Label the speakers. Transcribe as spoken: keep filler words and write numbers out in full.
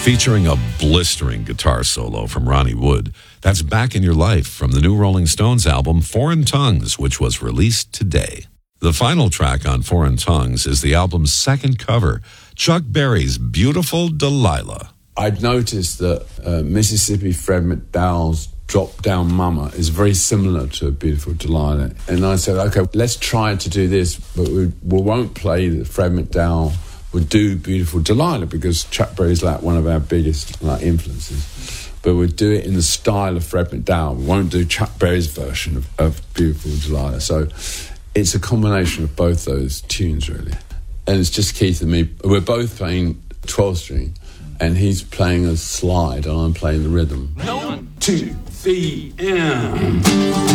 Speaker 1: featuring a blistering guitar solo from Ronnie Wood. That's Back in Your Life from the new Rolling Stones album Foreign Tongues, which was released today. The final track on Foreign Tongues is the album's second cover, Chuck Berry's Beautiful Delilah.
Speaker 2: I'd noticed that uh, Mississippi Fred McDowell's Drop Down Mama is very similar to Beautiful Delilah. And I said, okay, let's try to do this, but we, we won't play that Fred McDowell would do Beautiful Delilah because Chuck Berry's like one of our biggest like influences. But we'd do it in the style of Fred McDowell. We won't do Chuck Berry's version of, of Beautiful Delilah. So it's a combination of both those tunes, really. And it's just Keith and me. We're both playing twelve string, and he's playing a slide, and I'm playing the rhythm.
Speaker 3: One, two, three, and...